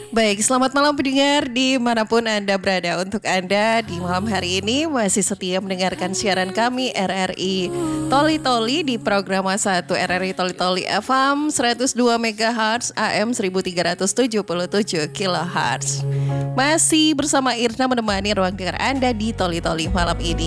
Baik, selamat malam pendengar dimanapun Anda berada. Untuk Anda di malam hari ini masih setia mendengarkan siaran kami RRI Toli Toli di program 1 RRI Toli Toli FM 102 MHz AM 1377 kHz. Masih bersama Irna menemani ruang dengar Anda di Toli Toli malam ini.